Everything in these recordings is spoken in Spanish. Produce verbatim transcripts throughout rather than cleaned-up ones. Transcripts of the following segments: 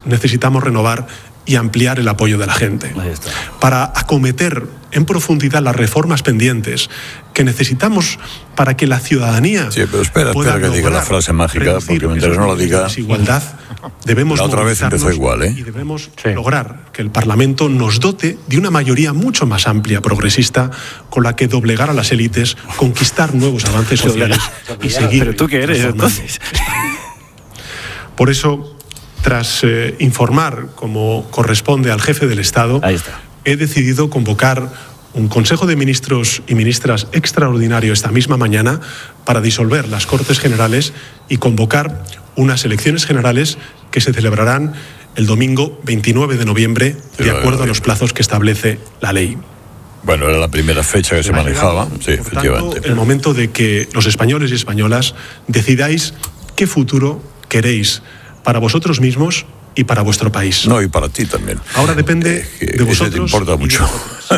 necesitamos renovar y ampliar el apoyo de la gente. Para acometer en profundidad las reformas pendientes que necesitamos para que la ciudadanía sí, pero espera, pueda espera que diga la frase mágica, porque mientras no la diga, desigualdad, debemos la otra vez empezó igual, ¿eh? Y debemos sí. lograr que el Parlamento nos dote de una mayoría mucho más amplia, progresista, con la que doblegar a las élites, conquistar nuevos avances sociales y seguir. ¿Pero tú qué eres entonces? Por eso, tras eh, informar, como corresponde al jefe del Estado, he decidido convocar un Consejo de Ministros y Ministras extraordinario esta misma mañana para disolver las Cortes Generales y convocar unas elecciones generales que se celebrarán el domingo veintinueve de noviembre, de acuerdo a los plazos que establece la ley. Bueno, era la primera fecha que se manejaba, sí, efectivamente. El momento de que los españoles y españolas decidáis qué futuro queréis para vosotros mismos y para vuestro país. No, y para ti también. Ahora depende eh, que, de vosotros. Te importa mucho.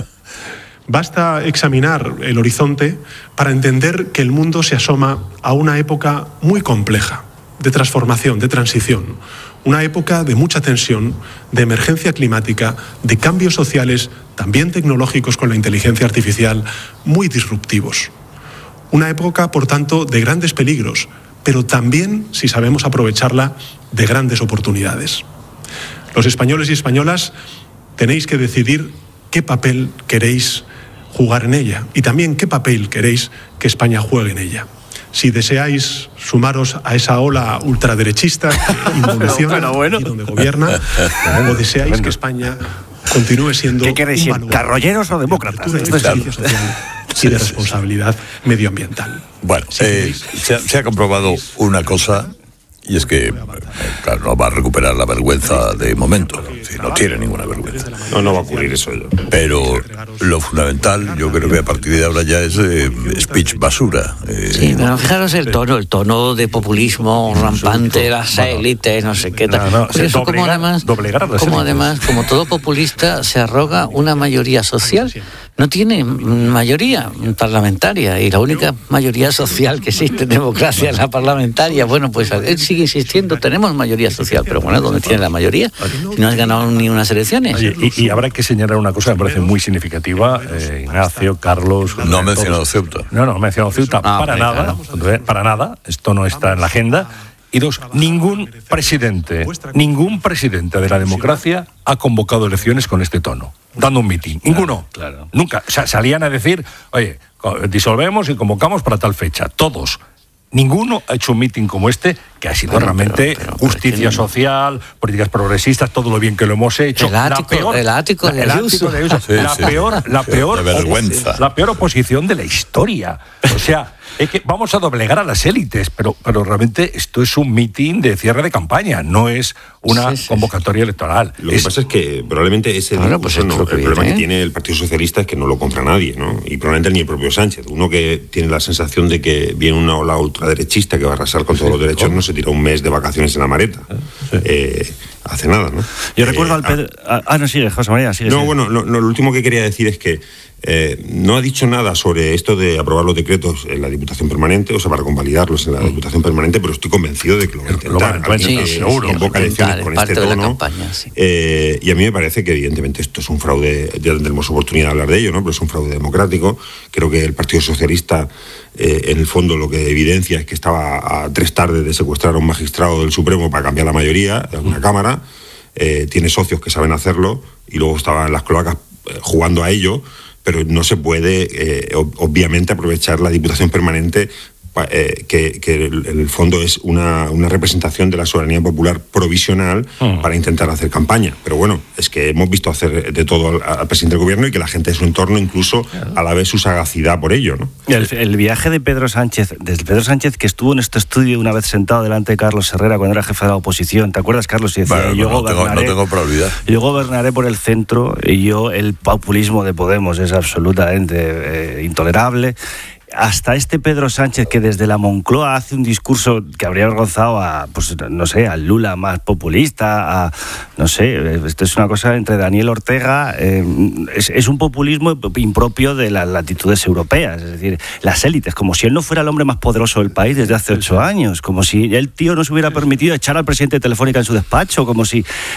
Basta examinar el horizonte para entender que el mundo se asoma a una época muy compleja, de transformación, de transición. Una época de mucha tensión, de emergencia climática, de cambios sociales, también tecnológicos con la inteligencia artificial, muy disruptivos. Una época, por tanto, de grandes peligros, pero también, si sabemos aprovecharla, de grandes oportunidades. Los españoles y españolas tenéis que decidir qué papel queréis jugar en ella y también qué papel queréis que España juegue en ella. Si deseáis sumaros a esa ola ultraderechista que involuciona pero, pero bueno. y donde gobierna, o deseáis que España continúe siendo ¿Qué queréis decir? ¿Carrolleros o demócratas? De servicio social y de responsabilidad medioambiental. Bueno, eh, se, ha, se ha comprobado una cosa, y es que, claro, no va a recuperar la vergüenza de momento, ¿no? Sí, no tiene ninguna vergüenza. No, no va a ocurrir eso. Yo. Pero lo fundamental, yo creo que a partir de ahora ya es eh, speech basura. Eh, sí, pero fijaros el tono, el tono de populismo rampante, las élites, no sé qué tal. No, no, Por eso, doblegar, como además, como además, como todo populista, se arroga una mayoría social. No tiene mayoría parlamentaria y la única mayoría social que existe en democracia es la parlamentaria. Bueno, pues él sigue insistiendo, tenemos mayoría social, pero bueno, ¿dónde tiene la mayoría? Si no has ganado ni unas elecciones. Oye, y, y habrá que señalar una cosa que me parece muy significativa, eh, Ignacio, Carlos... No ha mencionado Ceuta. No, no ha mencionado Ceuta ah, para nada, claro. para nada, esto no está en la agenda. Y dos, ningún presidente, ningún presidente de la democracia ha convocado elecciones con este tono, dando un mitin. Ninguno. Claro, claro. Nunca. O sea, salían a decir, oye, disolvemos y convocamos para tal fecha. Todos. Ninguno ha hecho un mitin como este, que ha sido bueno, realmente pero, pero, justicia pero social, políticas progresistas, todo lo bien que lo hemos hecho. El ático, la peor, el ático de Ayuso. De Ayuso. Sí, la, sí. Peor, la, peor, de vergüenza. la peor oposición de la historia. O sea, es que vamos a doblegar a las élites, pero, pero realmente esto es un mitin de cierre de campaña, no es una sí, sí, convocatoria sí. electoral. Lo es... que pasa es que probablemente ese bueno, pues no, el que problema viene, que tiene el Partido Socialista es que no lo compra nadie, ¿no? Y probablemente ni el propio Sánchez. Uno que tiene la sensación de que viene una ola ultraderechista que va a arrasar con todos sí, los derechos, ¿cómo? No se tira un mes de vacaciones en la maleta. Sí. Eh, hace nada, ¿no? Yo eh, recuerdo al Pedro... Ah, ah, no, sigue, José María, sigue. No, sigue. bueno, lo, lo último que quería decir es que Eh, no ha dicho nada sobre esto de aprobar los decretos en la Diputación Permanente, o sea, para convalidarlos en la Diputación Permanente, pero estoy convencido de que lo va a intentar. Lo va a sí, sí, seguro. Convoca elecciones con este tono. Campaña, sí. eh, y a mí me parece que, evidentemente, esto es un fraude, ya tendremos oportunidad de hablar de ello, ¿no? Pero es un fraude democrático. Creo que el Partido Socialista, eh, en el fondo, lo que evidencia es que estaba a tres tardes de secuestrar a un magistrado del Supremo para cambiar la mayoría de alguna Cámara. Eh, tiene socios que saben hacerlo y luego estaba en las cloacas eh, jugando a ello. Pero no se puede, eh, obviamente, aprovechar la Diputación Permanente, eh, que, que en el fondo es una, una representación de la soberanía popular provisional uh-huh. para intentar hacer campaña. Pero bueno, es que hemos visto hacer de todo al, al presidente del gobierno y que la gente de su entorno incluso a la vez su sagacidad por ello, ¿no? El, el viaje de Pedro Sánchez, desde Pedro Sánchez que estuvo en este estudio una vez sentado delante de Carlos Herrera cuando era jefe de la oposición, ¿te acuerdas, Carlos? Y decía, bueno, yo no, gobernaré, tengo, no tengo para olvidar. Yo gobernaré por el centro y yo el populismo de Podemos es absolutamente eh, intolerable. Hasta este Pedro Sánchez que desde la Moncloa hace un discurso que habría avergonzado a, pues no sé, al Lula más populista, a, no sé, esto es una cosa entre Daniel Ortega, eh, es, es un populismo impropio de las latitudes europeas, es decir, las élites, como si él no fuera el hombre más poderoso del país desde hace ocho años, como si el tío no se hubiera permitido echar al presidente de Telefónica en su despacho, como si